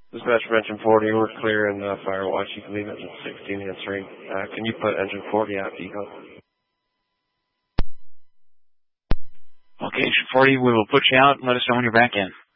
Dispatch for engine 40, we're clear and Firewatch. You can leave engine 16 answering. Can you put engine 40 out, Eagle? Okay, engine 40, we will put you out and let us know when you're back in.